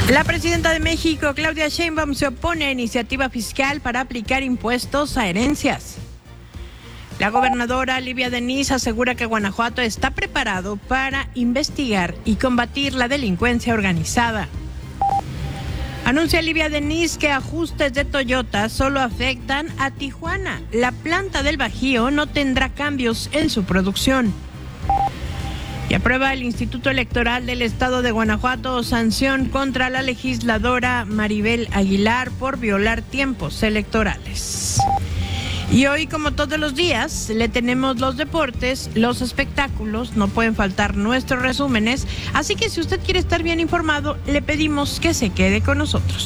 La presidenta de México, Claudia Sheinbaum, se opone a iniciativa fiscal para aplicar impuestos a herencias. La gobernadora Livia Denis asegura que Guanajuato está preparado para investigar y combatir la delincuencia organizada. Anuncia Livia Denis que ajustes de Toyota solo afectan a Tijuana. La planta del Bajío no tendrá cambios en su producción. Y aprueba el Instituto Electoral del Estado de Guanajuato sanción contra la legisladora Maribel Aguilar por violar tiempos electorales. Y hoy, como todos los días, le tenemos los deportes, los espectáculos, no pueden faltar nuestros resúmenes, así que si usted quiere estar bien informado, le pedimos que se quede con nosotros.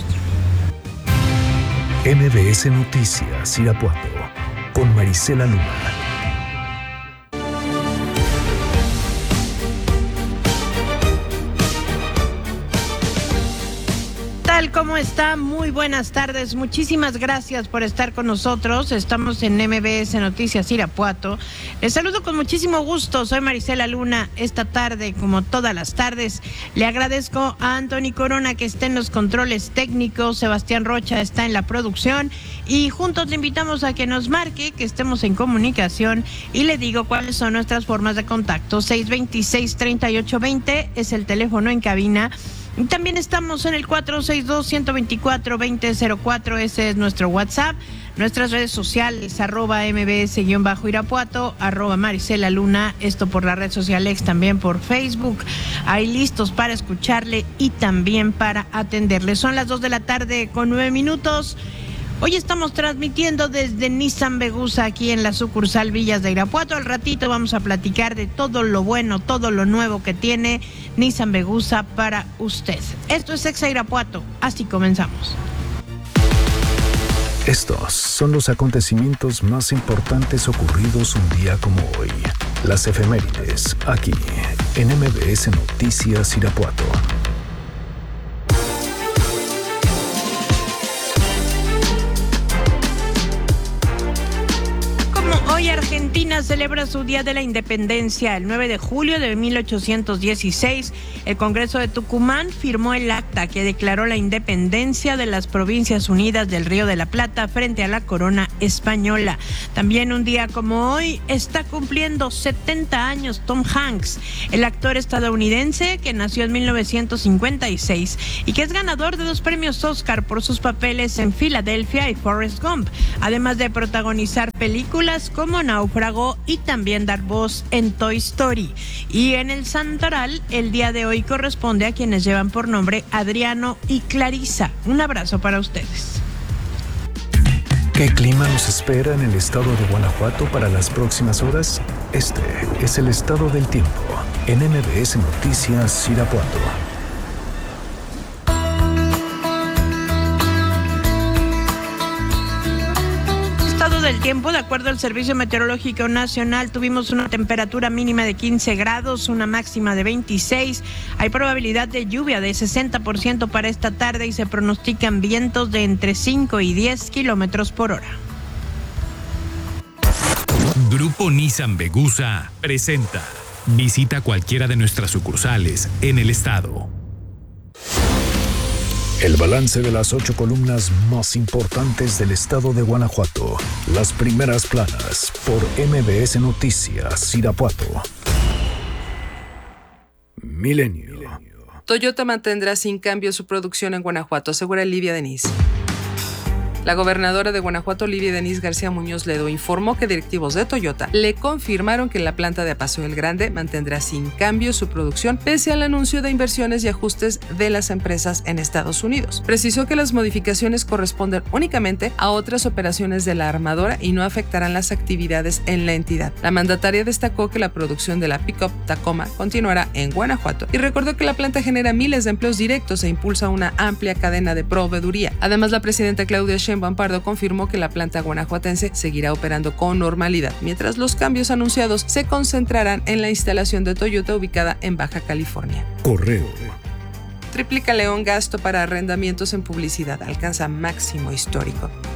MBS Noticias Irapuato, con Marisela Luna. ¿Cómo está? Muy buenas tardes. Muchísimas gracias por estar con nosotros. Estamos en MBS Noticias Irapuato. Les saludo con muchísimo gusto. Soy Marisela Luna. Esta tarde, como todas las tardes, le agradezco a Anthony Corona que está en los controles técnicos. Sebastián Rocha está en la producción. Y juntos le invitamos a que nos marque, que estemos en comunicación. Y le digo cuáles son nuestras formas de contacto. 626-3820 es el teléfono en cabina. También estamos en el 462-124-2004, ese es nuestro WhatsApp. Nuestras redes sociales, @mbs_irapuato, @Marisela Luna, esto por la red social X, también por Facebook. Ahí listos para escucharle y también para atenderle. Son las 2 de la tarde con 9 minutos. Hoy estamos transmitiendo desde Nissan Vegusa, aquí en la sucursal Villas de Irapuato. Al ratito vamos a platicar de todo lo bueno, todo lo nuevo que tiene Nissan Vegusa para usted. Esto es Exa Irapuato, así comenzamos. Estos son los acontecimientos más importantes ocurridos un día como hoy. Las efemérides, aquí en MBS Noticias Irapuato. Hoy Argentina celebra su Día de la Independencia. El 9 de julio de 1816, el Congreso de Tucumán firmó el acta que declaró la independencia de las Provincias Unidas del Río de la Plata frente a la corona española. También un día como hoy está cumpliendo 70 años Tom Hanks, el actor estadounidense que nació en 1956 y que es ganador de 2 premios Oscar por sus papeles en Filadelfia y Forrest Gump, además de protagonizar películas como Náufrago y también dar voz en Toy Story. Y en el Santoral, el día de hoy corresponde a quienes llevan por nombre Adriano y Clarisa. Un abrazo para ustedes. ¿Qué clima nos espera en el estado de Guanajuato para las próximas horas? Este es el estado del tiempo en MBS Noticias Irapuato. Del tiempo, de acuerdo al Servicio Meteorológico Nacional, tuvimos una temperatura mínima de 15 grados, una máxima de 26. Hay probabilidad de lluvia de 60% para esta tarde y se pronostican vientos de entre 5 y 10 kilómetros por hora. Grupo Nissan Vegusa presenta. Visita cualquiera de nuestras sucursales en el estado. El balance de las 8 columnas más importantes del estado de Guanajuato. Las primeras planas por MBS Noticias Irapuato. Milenio. Toyota mantendrá sin cambio su producción en Guanajuato, asegura Livia Denis. La gobernadora de Guanajuato, Livia Denis García Muñoz Ledo, informó que directivos de Toyota le confirmaron que la planta de Apaseo el Grande mantendrá sin cambio su producción pese al anuncio de inversiones y ajustes de las empresas en Estados Unidos. Precisó que las modificaciones corresponden únicamente a otras operaciones de la armadora y no afectarán las actividades en la entidad. La mandataria destacó que la producción de la pick-up Tacoma continuará en Guanajuato y recordó que la planta genera miles de empleos directos e impulsa una amplia cadena de proveeduría. Además, la presidenta Claudia Sheinbaum Pardo confirmó que la planta guanajuatense seguirá operando con normalidad, mientras los cambios anunciados se concentrarán en la instalación de Toyota ubicada en Baja California. Correo. Triplica León gasto para arrendamientos en publicidad, alcanza máximo histórico.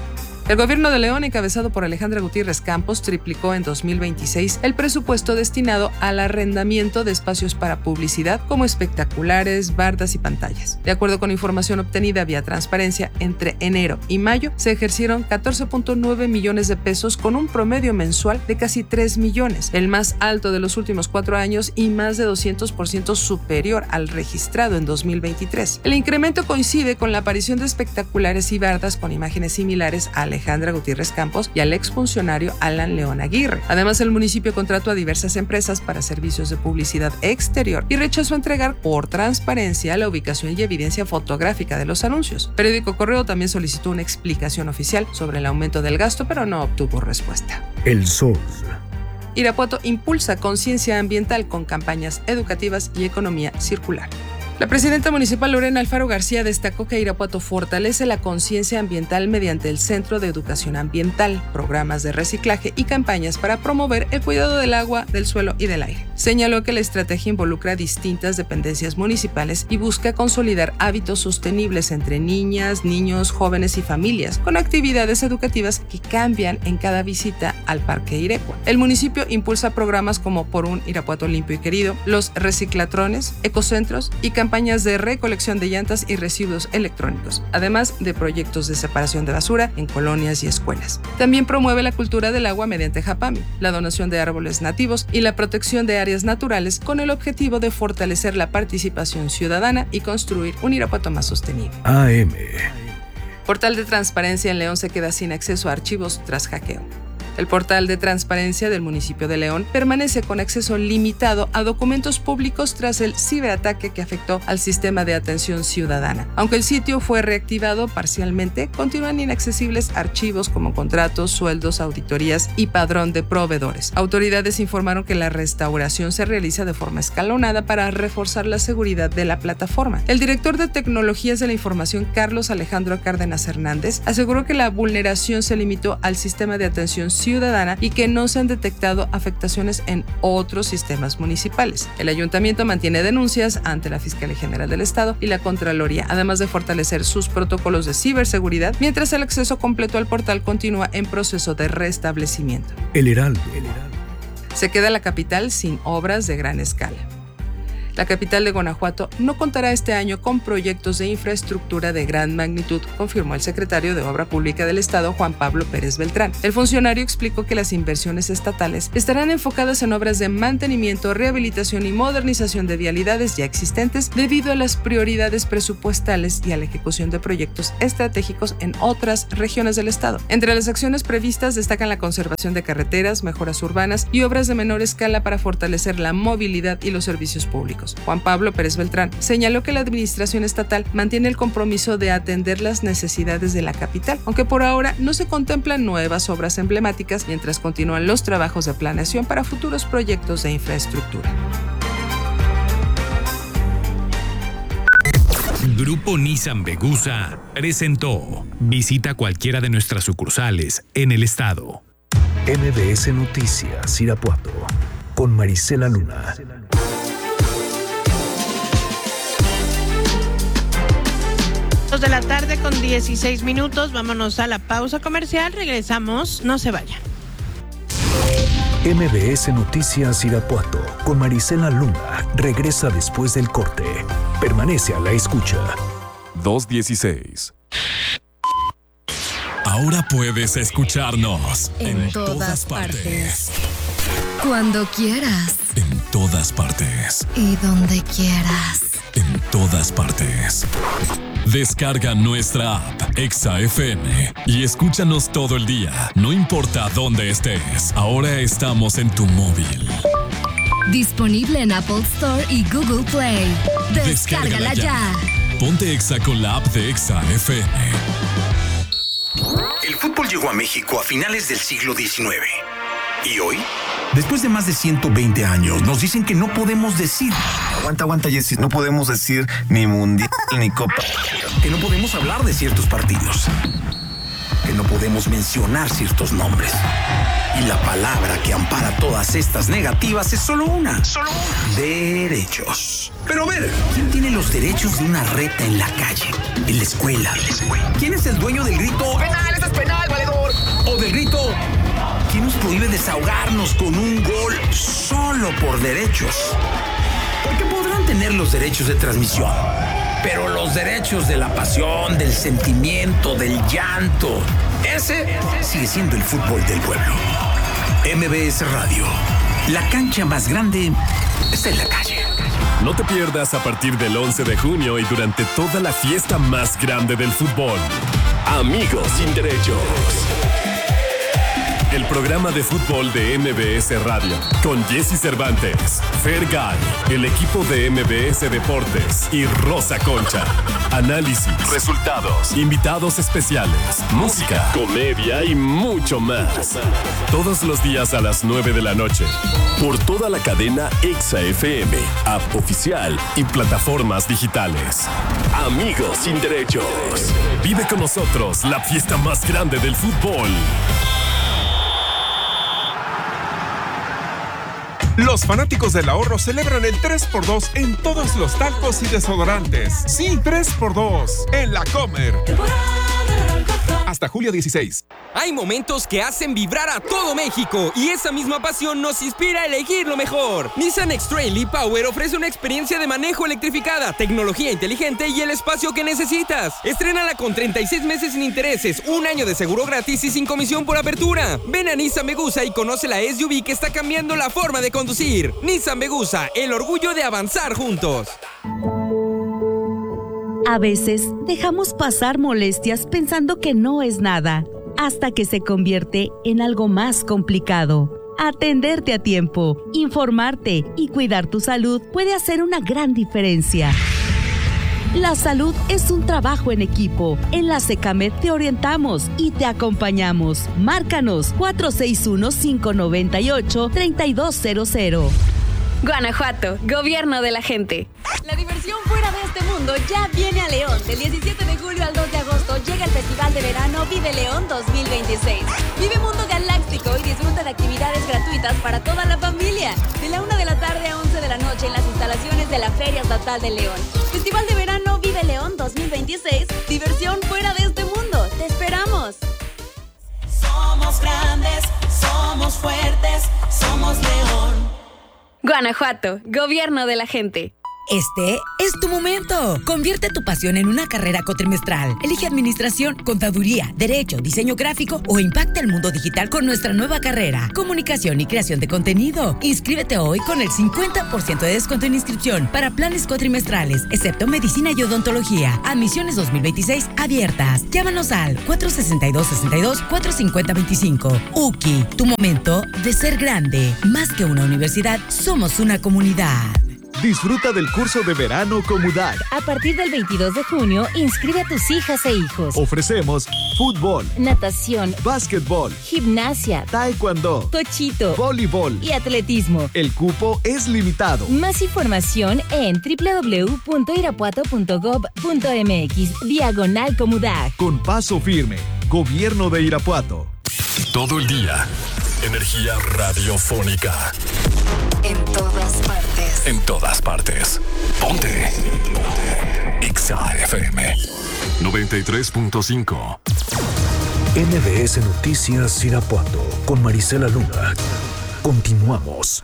El gobierno de León, encabezado por Alejandra Gutiérrez Campos, triplicó en 2026 el presupuesto destinado al arrendamiento de espacios para publicidad como espectaculares, bardas y pantallas. De acuerdo con información obtenida vía transparencia, entre enero y mayo se ejercieron 14.9 millones de pesos con un promedio mensual de casi 3 millones, el más alto de los últimos 4 años y más de 200% superior al registrado en 2023. El incremento coincide con la aparición de espectaculares y bardas con imágenes similares a Alejandra Gutiérrez Campos y al exfuncionario Alan León Aguirre. Además, el municipio contrató a diversas empresas para servicios de publicidad exterior y rechazó entregar por transparencia la ubicación y evidencia fotográfica de los anuncios. Periódico Correo también solicitó una explicación oficial sobre el aumento del gasto, pero no obtuvo respuesta. El Sol. Irapuato impulsa conciencia ambiental con campañas educativas y economía circular. La presidenta municipal Lorena Alfaro García destacó que Irapuato fortalece la conciencia ambiental mediante el Centro de Educación Ambiental, programas de reciclaje y campañas para promover el cuidado del agua, del suelo y del aire. Señaló que la estrategia involucra distintas dependencias municipales y busca consolidar hábitos sostenibles entre niñas, niños, jóvenes y familias, con actividades educativas que cambian en cada visita al Parque Irecua. El municipio impulsa programas como Por un Irapuato limpio y querido, los reciclatrones, ecocentros y campañas de recolección de llantas y residuos electrónicos, además de proyectos de separación de basura en colonias y escuelas. También promueve la cultura del agua mediante Japami, la donación de árboles nativos y la protección de áreas naturales con el objetivo de fortalecer la participación ciudadana y construir un Irapuato más sostenible. AM. Portal de transparencia en León se queda sin acceso a archivos tras hackeo. El portal de transparencia del municipio de León permanece con acceso limitado a documentos públicos tras el ciberataque que afectó al sistema de atención ciudadana. Aunque el sitio fue reactivado parcialmente, continúan inaccesibles archivos como contratos, sueldos, auditorías y padrón de proveedores. Autoridades informaron que la restauración se realiza de forma escalonada para reforzar la seguridad de la plataforma. El director de Tecnologías de la Información, Carlos Alejandro Cárdenas Hernández, aseguró que la vulneración se limitó al sistema de atención ciudadana y que no se han detectado afectaciones en otros sistemas municipales. El ayuntamiento mantiene denuncias ante la Fiscalía General del Estado y la Contraloría, además de fortalecer sus protocolos de ciberseguridad, mientras el acceso completo al portal continúa en proceso de restablecimiento. El Heraldo. Se queda la capital sin obras de gran escala. La capital de Guanajuato no contará este año con proyectos de infraestructura de gran magnitud, confirmó el secretario de Obra Pública del Estado, Juan Pablo Pérez Beltrán. El funcionario explicó que las inversiones estatales estarán enfocadas en obras de mantenimiento, rehabilitación y modernización de vialidades ya existentes debido a las prioridades presupuestales y a la ejecución de proyectos estratégicos en otras regiones del Estado. Entre las acciones previstas destacan la conservación de carreteras, mejoras urbanas y obras de menor escala para fortalecer la movilidad y los servicios públicos. Juan Pablo Pérez Beltrán señaló que la administración estatal mantiene el compromiso de atender las necesidades de la capital, aunque por ahora no se contemplan nuevas obras emblemáticas mientras continúan los trabajos de planeación para futuros proyectos de infraestructura. Grupo Nissan Vegusa presentó. Visita cualquiera de nuestras sucursales en el estado. MBS Noticias Irapuato con Marisela Luna. 2 de la tarde con 16 minutos. Vámonos a la pausa comercial. Regresamos. No se vayan. MBS Noticias Irapuato con Marisela Luna regresa después del corte. Permanece a la escucha. 2:16. Ahora puedes escucharnos en todas partes. Cuando quieras. En todas partes. Y donde quieras. En todas partes. Descarga nuestra app Exa FM y escúchanos todo el día, no importa dónde estés. Ahora estamos en tu móvil. Disponible en Apple Store y Google Play. Descárgala ya. Ponte Exa con la app de Exa FM. El fútbol llegó a México a finales del siglo XIX. ¿Y hoy? Después de más de 120 años, nos dicen que no podemos decir... Aguanta, Jessy. No podemos decir ni mundial ni copa. Que no podemos hablar de ciertos partidos. que no podemos mencionar ciertos nombres. Y la palabra que ampara todas estas negativas es solo una. Derechos. Pero a ver, ¿quién tiene los derechos de una reta en la calle, en la escuela? ¿Quién es el dueño del grito "penal, esto es penal, valedor"? O del grito ¿quién nos prohíbe desahogarnos con un gol solo por derechos? Porque podrán tener los derechos de transmisión, pero los derechos de la pasión, del sentimiento, del llanto, ese sigue siendo el fútbol del pueblo. MBS Radio, la cancha más grande está en la calle. No te pierdas a partir del 11 de junio y durante toda la fiesta más grande del fútbol. Amigos sin derechos. El programa de fútbol de MBS Radio, con Jesse Cervantes, Fergay, el equipo de MBS Deportes y Rosa Concha. Análisis, resultados, invitados especiales, música, comedia y mucho más. Todos los días a las 9 de la noche. Por toda la cadena Exa FM, app oficial y plataformas digitales. Amigos sin derechos. Vive con nosotros la fiesta más grande del fútbol. Los fanáticos del ahorro celebran el 3x2 en todos los talcos y desodorantes. Sí, 3x2 en La Comer. Hasta julio 16. Hay momentos que hacen vibrar a todo México y esa misma pasión nos inspira a elegir lo mejor. Nissan X-Trail e-Power ofrece una experiencia de manejo electrificada, tecnología inteligente y el espacio que necesitas. Estrénala con 36 meses sin intereses, 1 año de seguro gratis y sin comisión por apertura. Ven a Nissan Vegusa y conoce la SUV que está cambiando la forma de conducir. Nissan Vegusa, el orgullo de avanzar juntos. A veces dejamos pasar molestias pensando que no es nada, hasta que se convierte en algo más complicado. Atenderte a tiempo, informarte y cuidar tu salud puede hacer una gran diferencia. La salud es un trabajo en equipo. En la Secamed te orientamos y te acompañamos. Márcanos 461-598-3200. Guanajuato, gobierno de la gente. La diversión fuera de este mundo ya viene a León. Del 17 de julio al 2 de agosto llega el Festival de Verano Vive León 2026. Vive Mundo Galáctico y disfruta de actividades gratuitas para toda la familia. De la 1 de la tarde a 11 de la noche en las instalaciones de la Feria Estatal de León. Festival de Verano Vive León 2026. Diversión fuera de este mundo. ¡Te esperamos! Somos grandes, somos fuertes, somos León. Guanajuato, gobierno de la gente. Este es tu momento. Convierte tu pasión en una carrera cuatrimestral. Elige administración, contaduría, derecho, diseño gráfico o impacta el mundo digital con nuestra nueva carrera. Comunicación y creación de contenido. Inscríbete hoy con el 50% de descuento en inscripción para planes cuatrimestrales, excepto medicina y odontología. Admisiones 2026 abiertas. Llámanos al 462-62-450-25. UKI, tu momento de ser grande. Más que una universidad, somos una comunidad. Disfruta del curso de verano Comudac. A partir del 22 de junio, inscribe a tus hijas e hijos. Ofrecemos fútbol, natación, básquetbol, gimnasia, taekwondo, tochito, voleibol y atletismo. El cupo es limitado. Más información en www.irapuato.gov.mx/Comudac. Con paso firme, Gobierno de Irapuato. Todo el día, energía radiofónica. En todas partes. En todas partes. Ponte. Exa FM 93.5. MBS Noticias Irapuato con Marisela Luna. Continuamos.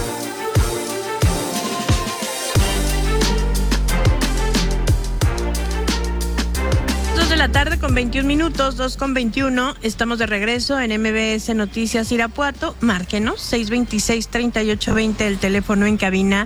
2 de la tarde con 21 minutos, 2 con 21. Estamos de regreso en MBS Noticias Irapuato. Márquenos, 626-3820, el teléfono en cabina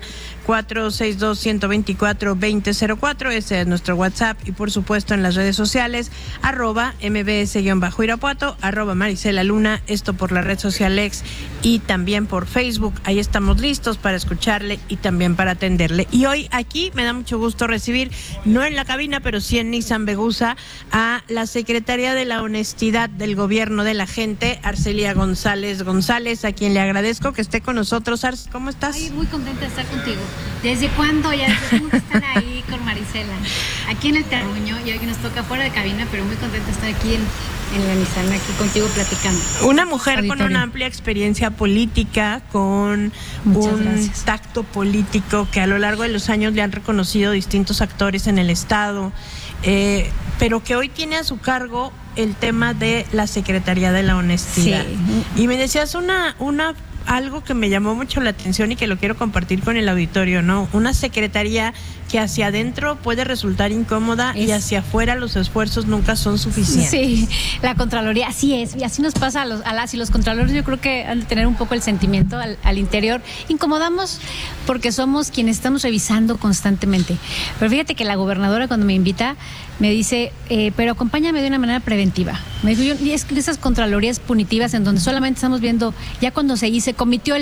462-124-2004. Ese es nuestro WhatsApp y por supuesto en las redes sociales, @MBS-Irapuato, @Marisela Luna, esto por la red social X y también por Facebook. Ahí estamos listos para escucharle y también para atenderle. Y hoy aquí me da mucho gusto recibir, no en la cabina, pero sí en Nissan Vegusa, a la secretaria de la Honestidad del Gobierno de la Gente, Arcelia González, a quien le agradezco que esté con nosotros. Arce, ¿cómo estás? Ay, muy contenta de estar contigo. ¿Desde cuándo? Ya desde cuándo están ahí con Marisela. Isela. Aquí en el Terruño, y hoy nos toca fuera de cabina, pero muy contenta de estar aquí en la Nissan, aquí contigo platicando. Una mujer Auditorio. con una amplia experiencia política, con Muchas tacto político que a lo largo de los años le han reconocido distintos actores en el Estado, pero que hoy tiene a su cargo el tema de la Secretaría de la Honestidad. Sí. Y me decías algo que me llamó mucho la atención y que lo quiero compartir con el auditorio, ¿no? Una secretaría que hacia adentro puede resultar incómoda y hacia afuera los esfuerzos nunca son suficientes. Sí, la Contraloría, así es, y así nos pasa a las y los contralores. Yo creo que han de tener un poco el sentimiento al interior. Incomodamos porque somos quienes estamos revisando constantemente. Pero fíjate que la gobernadora, cuando me invita, me dice, pero acompáñame de una manera preventiva. Me dijo, y es que esas contralorías punitivas en donde solamente estamos viendo, ya cuando se cometió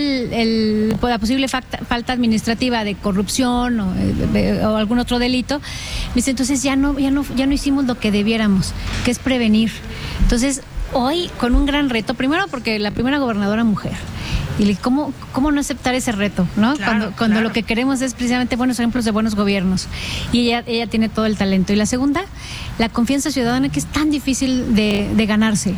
la posible falta administrativa de corrupción o algún otro delito, me dice, entonces ya no hicimos lo que debiéramos, que es prevenir. Entonces, hoy con un gran reto, primero porque la primera gobernadora mujer, y cómo no aceptar ese reto, ¿no? Claro, cuando lo que queremos es precisamente buenos ejemplos de buenos gobiernos, y ella tiene todo el talento. Y la segunda, la confianza ciudadana, que es tan difícil de ganarse.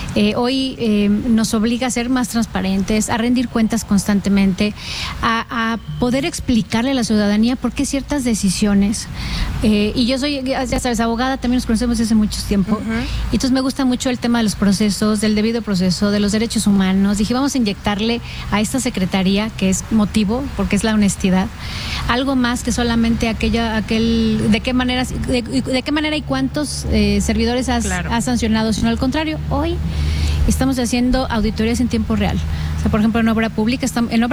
Hoy nos obliga a ser más transparentes, a rendir cuentas constantemente, a poder explicarle a la ciudadanía por qué ciertas decisiones. Y yo soy, ya sabes, abogada, también nos conocemos desde hace mucho tiempo. Y entonces me gusta mucho el tema de los procesos, del debido proceso, de los derechos humanos. Dije, vamos a inyectarle a esta secretaría, que es motivo, porque es la honestidad, algo más que solamente de qué manera y cuántos servidores has sancionado, sino al contrario, hoy estamos haciendo auditorías en tiempo real. O sea, por ejemplo, en obra pública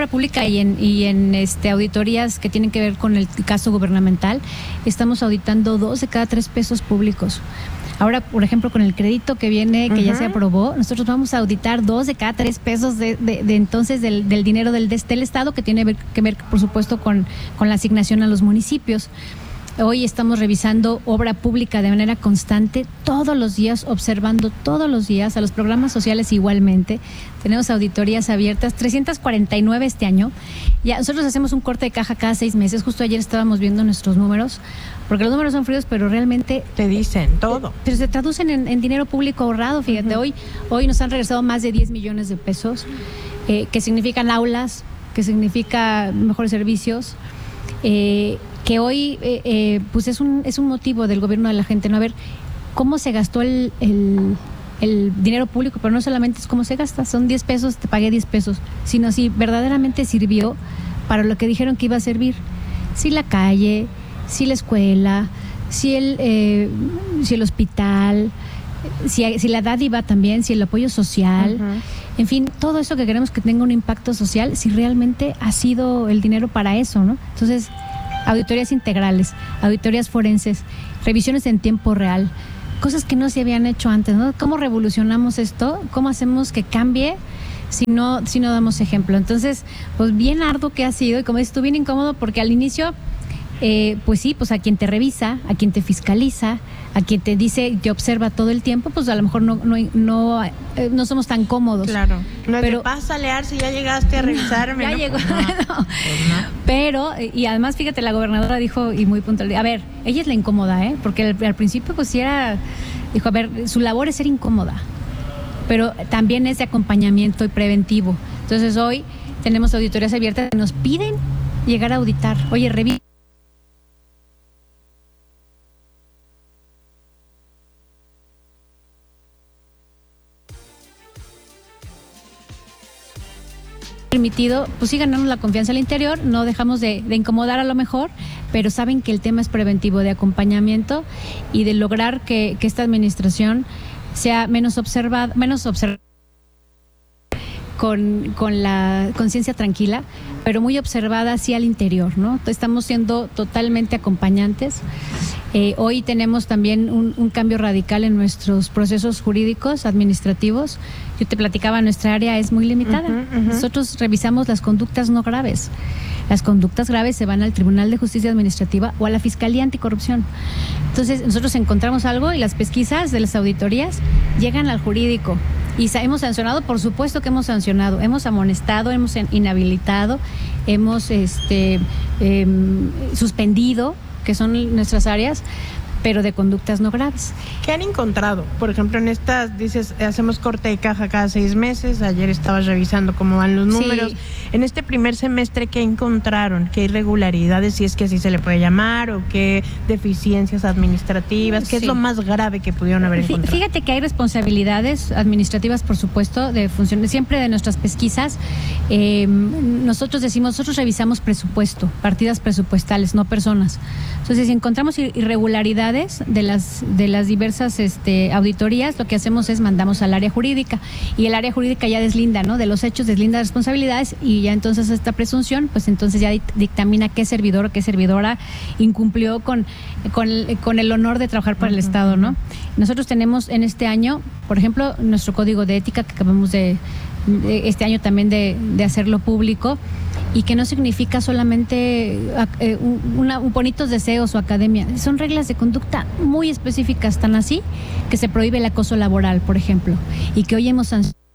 y en auditorías que tienen que ver con el caso gubernamental, estamos auditando 2 de cada 3 pesos públicos. Ahora, por ejemplo, con el crédito que viene, que ya se aprobó, nosotros vamos a auditar 2 de cada 3 pesos de entonces del dinero del Estado, que tiene que ver, por supuesto, con la asignación a los municipios. Hoy estamos revisando obra pública de manera constante, todos los días, observando todos los días a los programas sociales igualmente. Tenemos auditorías abiertas, 349 este año. Ya nosotros hacemos un corte de caja cada 6 meses. Justo ayer estábamos viendo nuestros números, porque los números son fríos, pero realmente te dicen todo. Pero se traducen en dinero público ahorrado. Fíjate, hoy nos han regresado más de 10 millones de pesos, que significan aulas, que significa mejores servicios, que hoy pues es un motivo del gobierno de la gente, ¿no? A ver cómo se gastó el dinero público, pero no solamente es cómo se gasta, son 10 pesos, te pagué 10 pesos, sino si verdaderamente sirvió para lo que dijeron que iba a servir. Si la calle, si la escuela, si el hospital, si la dádiva también, si el apoyo social, en fin, todo eso que queremos que tenga un impacto social, si realmente ha sido el dinero para eso, ¿no? Entonces, auditorías integrales, auditorías forenses, revisiones en tiempo real, cosas que no se habían hecho antes, ¿no? ¿Cómo revolucionamos esto? ¿Cómo hacemos que cambie si no damos ejemplo? Entonces, pues bien arduo que ha sido, y como dices tú, bien incómodo, porque al inicio, pues sí, pues a quien te revisa, a quien te fiscaliza, a quien te dice, te observa todo el tiempo, pues a lo mejor no somos tan cómodos. Claro. No, pero pásale, si ya llegaste a revisarme. Ya llegó. No. Pero, y además, fíjate, la gobernadora dijo, y muy puntual, a ver, ella es la incómoda, porque al principio pues sí dijo, a ver, su labor es ser incómoda, pero también es de acompañamiento y preventivo. Entonces hoy tenemos auditorías abiertas que nos piden llegar a auditar. Oye, revisa. Permitido, pues sí ganamos la confianza al interior, no dejamos de incomodar a lo mejor, pero saben que el tema es preventivo, de acompañamiento y de lograr que esta administración sea menos observada, con la conciencia tranquila, pero muy observada hacia el interior, ¿no? Estamos siendo totalmente acompañantes. Hoy tenemos también un cambio radical en nuestros procesos jurídicos, administrativos. Yo te platicaba, nuestra área es muy limitada. Nosotros revisamos las conductas no graves. Las conductas graves se van al Tribunal de Justicia Administrativa o a la Fiscalía Anticorrupción. Entonces, nosotros encontramos algo y las pesquisas de las auditorías llegan al jurídico. Y hemos sancionado, por supuesto que hemos sancionado, hemos amonestado, hemos inhabilitado, hemos suspendido, que son nuestras áreas, pero de conductas no graves. ¿Qué han encontrado? Por ejemplo, en estas, dices, hacemos corte de caja cada 6 meses, ayer estabas revisando cómo van los números. Sí. En este primer semestre, ¿qué encontraron? ¿Qué irregularidades, si es que así se le puede llamar, o qué deficiencias administrativas? ¿Qué es lo más grave que pudieron haber encontrado? Fíjate que hay responsabilidades administrativas, por supuesto, de funciones, siempre de nuestras pesquisas. Nosotros revisamos presupuesto, partidas presupuestales, no personas. Entonces, si encontramos irregularidades de las diversas auditorías, lo que hacemos es mandamos al área jurídica, y el área jurídica ya deslinda, ¿no?, de los hechos, deslinda responsabilidades, y ya entonces esta presunción, pues entonces ya dictamina qué servidor o qué servidora incumplió con el honor de trabajar para el Estado, ¿no? Nosotros tenemos en este año, por ejemplo, nuestro código de ética, que acabamos de este año también de hacerlo público, y que no significa solamente bonitos deseos o academia. Son reglas de conducta muy específicas, tan así que se prohíbe el acoso laboral, por ejemplo, y que hoy hemos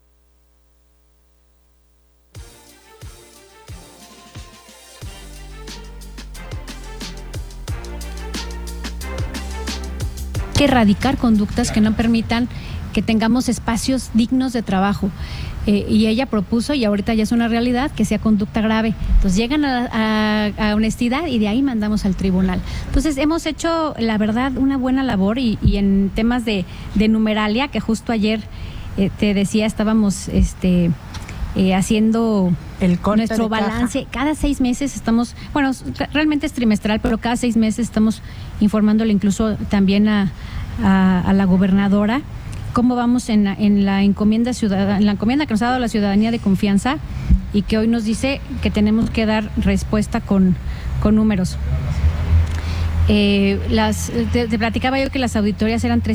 que erradicar conductas que no permitan que tengamos espacios dignos de trabajo. Y ella propuso, y ahorita ya es una realidad, que sea conducta grave. Entonces llegan a honestidad, y de ahí mandamos al tribunal. Entonces hemos hecho, la verdad, una buena labor, y en temas de numeralia, que justo ayer te decía, estábamos haciendo nuestro balance. Cada 6 meses estamos, bueno, realmente es trimestral, pero cada 6 meses estamos informándole incluso también a la gobernadora cómo vamos en la encomienda ciudadana, en la encomienda que nos ha dado la ciudadanía de confianza, y que hoy nos dice que tenemos que dar respuesta con números. Te platicaba yo que las auditorías eran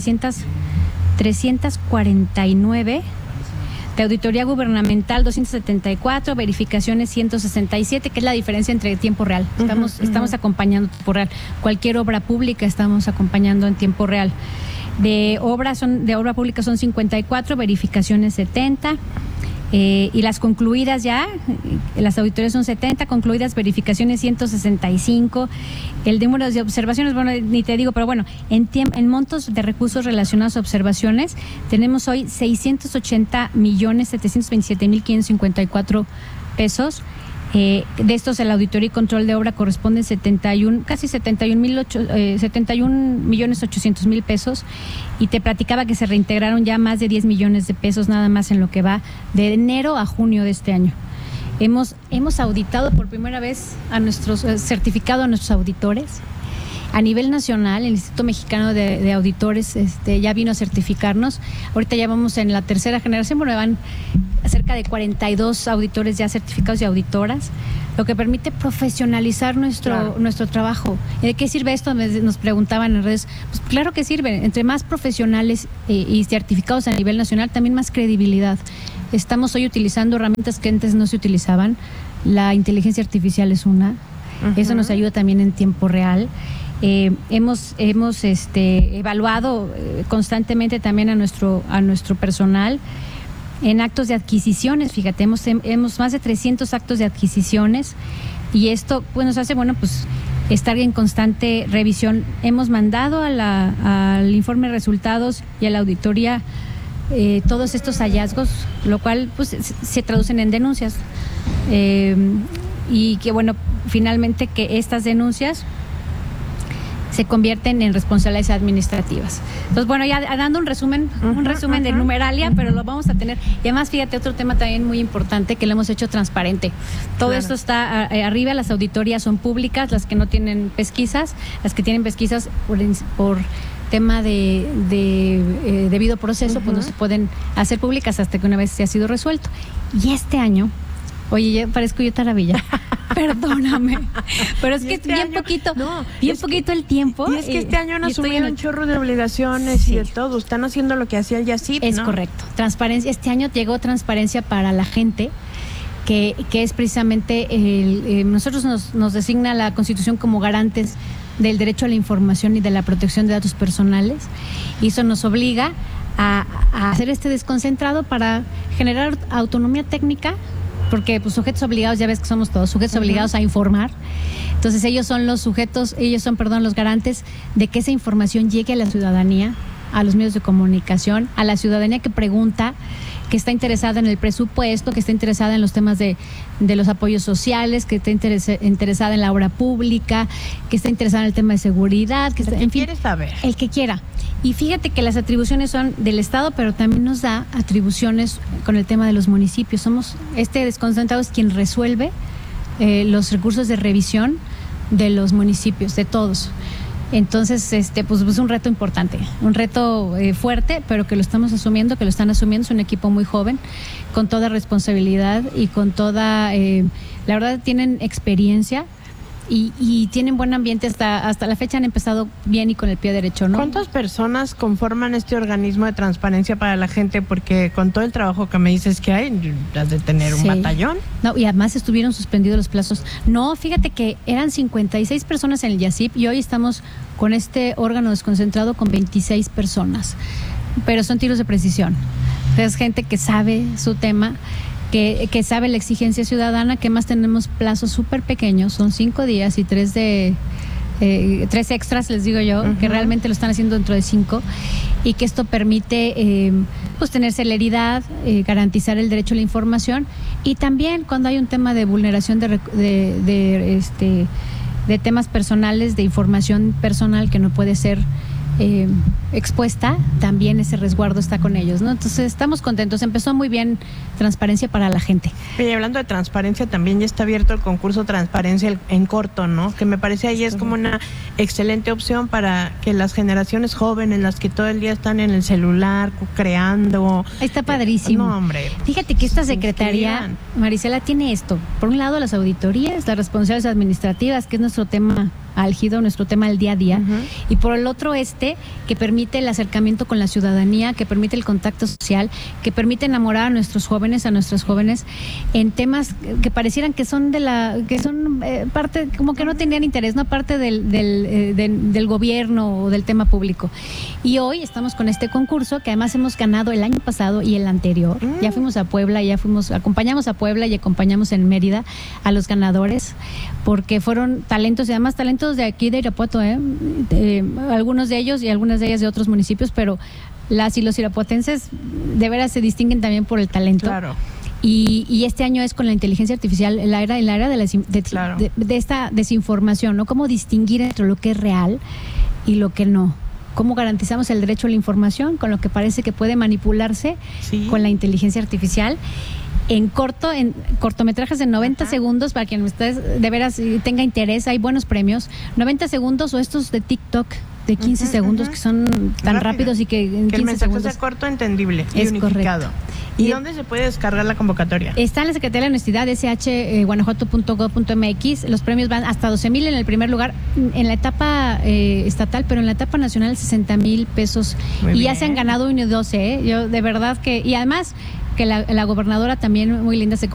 349, de auditoría gubernamental 274, verificaciones 167, que es la diferencia entre tiempo real. Estamos acompañando en tiempo real. Cualquier obra pública estamos acompañando en tiempo real. De obra pública son 54, verificaciones 70, y las concluidas ya, las auditorías son 70, concluidas verificaciones 165. El número de observaciones, bueno, ni te digo, pero bueno, en montos de recursos relacionados a observaciones, tenemos hoy 680,727,554 pesos. De estos, el auditoría y control de obra corresponden casi 71,800,000 pesos, y te platicaba que se reintegraron ya más de 10 millones de pesos nada más en lo que va de enero a junio de este año. Hemos auditado por primera vez certificado a nuestros auditores. A nivel nacional, el Instituto Mexicano de Auditores ya vino a certificarnos. Ahorita ya vamos en la tercera generación, bueno, van cerca de 42 auditores ya certificados y auditoras, lo que permite profesionalizar nuestro trabajo. ¿De qué sirve esto? Nos preguntaban en redes. Pues claro que sirve. Entre más profesionales y certificados a nivel nacional, también más credibilidad. Estamos hoy utilizando herramientas que antes no se utilizaban. La inteligencia artificial es una. Eso nos ayuda también en tiempo real. Hemos evaluado constantemente también a nuestro personal en actos de adquisiciones. Fíjate, hemos más de 300 actos de adquisiciones, y esto pues nos hace estar en constante revisión. Hemos mandado al informe de resultados y a la auditoría todos estos hallazgos, lo cual pues se traducen en denuncias, y que finalmente que estas denuncias se convierten en responsabilidades administrativas. Entonces, ya dando un resumen de numeralia, pero lo vamos a tener. Y además, fíjate, otro tema también muy importante que lo hemos hecho transparente. Todo esto está arriba, las auditorías son públicas, las que no tienen pesquisas, las que tienen pesquisas por tema de debido proceso, pues no se pueden hacer públicas hasta que una vez se ha sido resuelto. Y este año, oye, ya parezco yo Taravilla. Perdóname, pero es que bien poquito el tiempo. Y es que este año han asumido un chorro de obligaciones y de todo. Están haciendo lo que hacía el YACIP, Es correcto. Transparencia. Este año llegó transparencia para la gente, que es precisamente nosotros nos designa la Constitución como garantes del derecho a la información y de la protección de datos personales, y eso nos obliga a hacer este desconcentrado para generar autonomía técnica porque pues sujetos obligados, ya ves que somos todos sujetos obligados a informar. Entonces ellos son los los garantes de que esa información llegue a la ciudadanía, a los medios de comunicación, a la ciudadanía que pregunta, que está interesada en el presupuesto, que está interesada en los temas de los apoyos sociales, que está interesada en la obra pública, que está interesada en el tema de seguridad, quiere saber. El que quiera. Y fíjate que las atribuciones son del Estado, pero también nos da atribuciones con el tema de los municipios. Este desconcentrado es quien resuelve los recursos de revisión de los municipios, de todos. Entonces, pues es un reto importante, un reto fuerte, pero que lo estamos asumiendo, que lo están asumiendo. Es un equipo muy joven, con toda responsabilidad y con toda, la verdad tienen experiencia y tienen buen ambiente. Hasta la fecha han empezado bien y con el pie derecho, ¿no? ¿Cuántas personas conforman este organismo de transparencia para la gente? Porque con todo el trabajo que me dices que hay, has de tener un batallón. No, y además estuvieron suspendidos los plazos. No, fíjate que eran 56 personas en el YACIP y hoy estamos con este órgano desconcentrado con 26 personas. Pero son tiros de precisión. Es gente que sabe su tema, que sabe la exigencia ciudadana, que más tenemos plazos súper pequeños, son 5 días y 3 extras, les digo yo, que realmente lo están haciendo dentro de 5, y que esto permite pues tener celeridad, garantizar el derecho a la información, y también cuando hay un tema de vulneración de temas personales, de información personal que no puede ser expuesta, también ese resguardo está con ellos, ¿no? Entonces estamos contentos, empezó muy bien Transparencia para la gente. Y hablando de transparencia, también ya está abierto el concurso Transparencia en corto, ¿no? Que me parece ahí es como una excelente opción para que las generaciones jóvenes, las que todo el día están en el celular creando. Está padrísimo. No, hombre. Fíjate que esta secretaría, Marisela, tiene esto. Por un lado, las auditorías, las responsabilidades administrativas, que es nuestro tema álgido, nuestro tema del día a día, y por el otro que permite el acercamiento con la ciudadanía, que permite el contacto social, que permite enamorar a nuestros jóvenes, a nuestras jóvenes en temas que parecieran que son parte, como que no tenían interés, no parte del gobierno o del tema público. Y hoy estamos con este concurso que además hemos ganado el año pasado y el anterior. Ya fuimos a Puebla, acompañamos a Puebla y acompañamos en Mérida a los ganadores, porque fueron talentos, y además talentos de aquí de Irapuato, algunos de ellos y algunas de ellas de otros municipios, pero las y los irapuatenses de veras se distinguen también por el talento. Claro. Y este año es con la inteligencia artificial, en la era de esta desinformación, ¿no? Cómo distinguir entre lo que es real y lo que no. Cómo garantizamos el derecho a la información con lo que parece que puede manipularse con la inteligencia artificial. En cortometrajes de 90 segundos, para quien ustedes de veras tenga interés, hay buenos premios. 90 segundos o estos de TikTok de 15 segundos que son tan rápidos y que en 15 el mensaje segundos sea corto, entendible y es unificado. Correcto. ¿Y dónde se puede descargar la convocatoria? Está en la Secretaría de la Honestidad, guanajuato.gov.mx. Los premios van hasta 12,000 en el primer lugar, en la etapa estatal, pero en la etapa nacional 60,000 pesos. Muy y bien. Ya se han ganado 1 y 12, Yo de verdad que, y además que la gobernadora también muy linda se